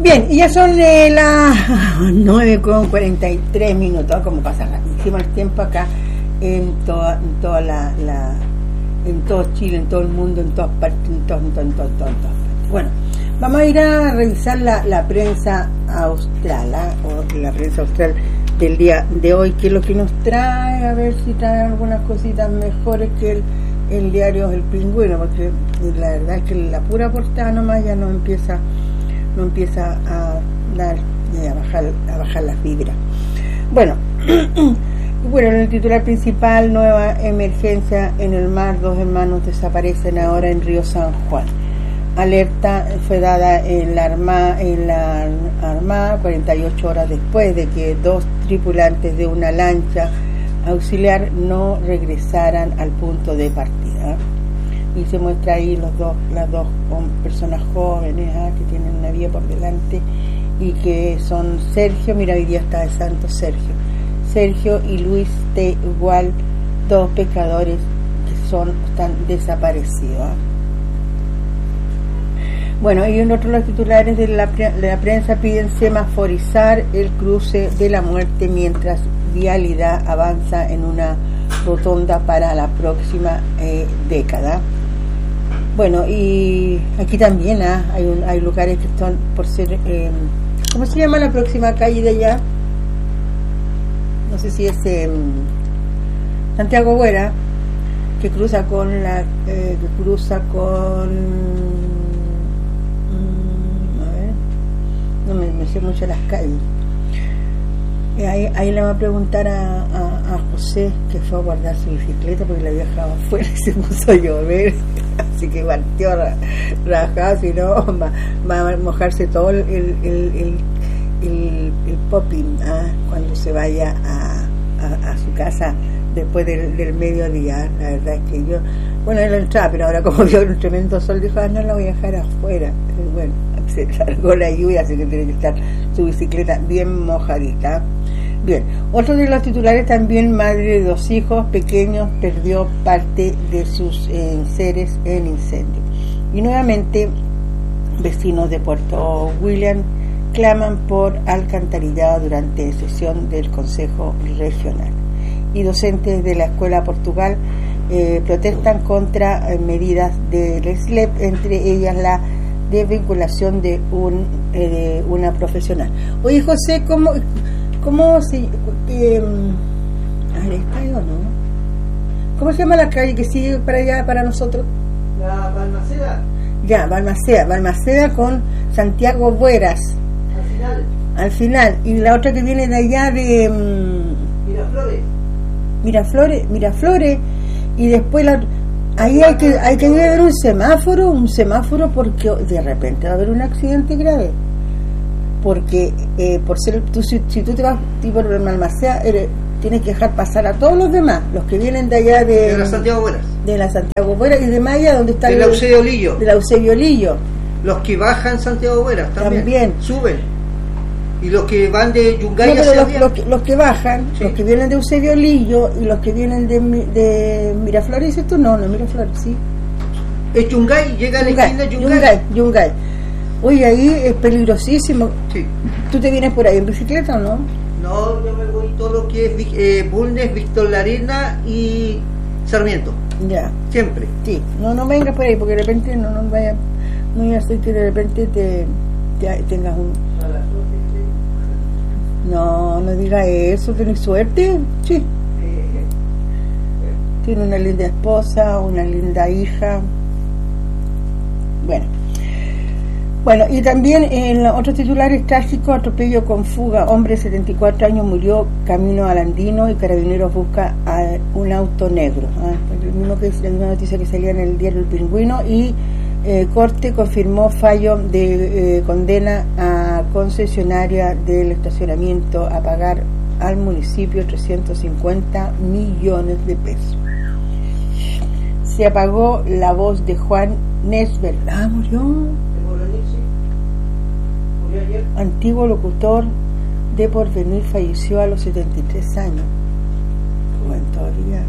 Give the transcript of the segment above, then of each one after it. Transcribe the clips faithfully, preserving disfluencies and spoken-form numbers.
Bien, y ya son eh, las nueve con cuarenta y tres minutos, como pasa hicimos el tiempo acá en toda, en toda la, la en todo Chile, en todo el mundo, en todas partes, en todo, en todo, en todo, en todo, en todas partes. Bueno, vamos a ir a revisar la, la prensa austral, ¿eh? o la prensa austral del día de hoy, que es lo que nos trae, a ver si trae algunas cositas mejores que el, el diario El Pingüino, porque la verdad es que la pura portada nomás ya no empieza no empieza a dar a bajar a bajar las fibras. Bueno, bueno, en el titular principal: nueva emergencia en el mar, dos hermanos desaparecen ahora en Río San Juan. Alerta fue dada en la Armada, en la Armada cuarenta y ocho horas después de que dos tripulantes de una lancha auxiliar no regresaran al punto de partida. Y se muestra ahí los dos, las dos personas jóvenes ¿eh? que tienen una vida por delante y que son Sergio, mira, hoy día está de santo Sergio, Sergio y Luis Tehual, dos pescadores que son están desaparecidos. ¿eh? Bueno, y en otros los titulares de la, de la prensa piden semaforizar el cruce de la muerte mientras Vialidad avanza en una rotonda para la próxima eh, década. Bueno, y aquí también ¿eh? hay un, hay lugares que están por ser eh, ¿cómo se llama la próxima calle de allá? No sé si es eh, Santiago Buera, que cruza con la eh, que cruza con mmm, a ver, no me, me sé mucho las calles. Ahí, ahí le va a preguntar a, a, a José, que fue a guardar su bicicleta porque la había dejado afuera y se puso a llover, así que partió rajado, si no va, va a mojarse todo el el, el, el, el, el popping ¿ah? cuando se vaya a, a, a su casa después del, del mediodía. La verdad es que yo, bueno, él entraba, pero ahora como vio un tremendo sol, dijo, ah, no la voy a dejar afuera. Pero bueno, se largó la lluvia, así que tiene que estar su bicicleta bien mojadita. Bien, otro de los titulares también: madre de dos hijos pequeños perdió parte de sus eh, seres en incendio. Y nuevamente vecinos de Puerto William claman por alcantarillado durante sesión del Consejo Regional. Y docentes de la Escuela Portugal eh, protestan contra eh, medidas del S L E P, entre ellas la desvinculación de un eh, de una profesional. Oye, José, ¿cómo cómo se eh, ¿está o no? ¿Cómo se llama la calle que sigue para allá para nosotros? La Balmaceda. Ya, Balmaceda, Balmaceda con Santiago Bueras. Al final. Al final, y la otra que viene de allá de um, Miraflores. Miraflores, Miraflores, y después la, ahí hay que hay que haber un semáforo, un semáforo porque de repente va a haber un accidente grave. Porque eh, por ser tú, si, si tú te vas tipo por Balmaceda, eres, tienes que dejar pasar a todos los demás, los que vienen de allá de, de la Santiago Buenas, de la Santiago Buenas y de Maya, donde está de el, la Eusebio Lillo, de la Eusebio Lillo. Los que bajan Santiago Buenas también, también suben, y los que van de Yungay no, pero hacia los, los, que, los que bajan, sí. Los que vienen de Eusebio Lillo y los que vienen de, de Miraflores, dices tú, no, no Miraflores, sí. Es Yungay, llega a la esquina Yungay. Yungay, Yungay. Oye, ahí es peligrosísimo. Sí. ¿Tú te vienes por ahí en bicicleta o no? No, yo me voy todo lo que es eh, Bulnes, Víctor Larena y Sarmiento. Ya. Siempre. Sí. No, no vengas por ahí porque de repente no nos vaya, no voy a hacer que de repente te, te tengas un. No, no diga eso. ¿Tienes suerte? Sí. Tiene una linda esposa, una linda hija. Bueno. Bueno, y también en los otros titulares: trágico atropello con fuga, hombre de setenta y cuatro años murió camino al Andino y Carabineros busca a un auto negro. ¿eh? El mismo que la misma noticia que salía en el diario El Pingüino. Y eh, Corte confirmó fallo de eh, condena a concesionaria del estacionamiento a pagar al municipio trescientos cincuenta millones de pesos. Se apagó la voz de Juan Nesbel. Ah, murió. Antiguo locutor de Porvenir, falleció a los setenta y tres años. Joven todavía.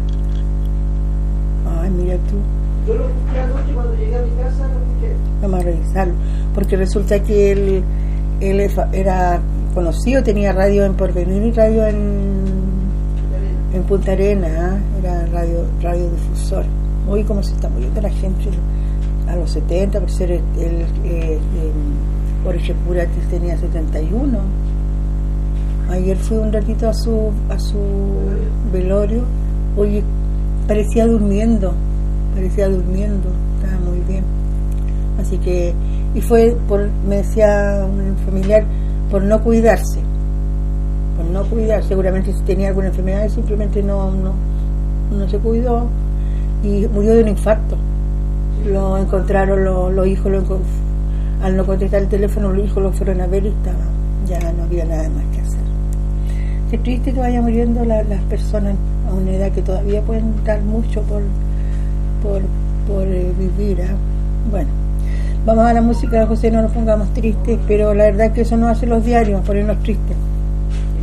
Ay, mira tú. Yo lo escuché anoche cuando llegué a mi casa, lo escuché. Vamos a revisarlo, porque resulta que él él era conocido, tenía radio en Porvenir y radio en, en Punta Arenas, ¿eh? Era radio radiodifusor. Hoy como se está muriendo la gente a los setenta, por ser el, el, el, el Boris Chepuratis tenía setenta y uno. Ayer fui un ratito a su a su velorio. Oye, parecía durmiendo, parecía durmiendo, estaba muy bien. Así que, y fue por, me decía un familiar, por no cuidarse, por no cuidar, seguramente si tenía alguna enfermedad simplemente no, no, no se cuidó y murió de un infarto. Lo encontraron los, los hijos, lo, al no contestar el teléfono, los hijos lo fueron a ver y estaba, ya no había nada más que hacer. Qué triste que vayan muriendo la, las personas a una edad que todavía pueden dar mucho por, por, por eh, vivir, ¿eh? Bueno, vamos a la música, José, no nos pongamos tristes, pero la verdad es que eso no hace los diarios, ponernos tristes.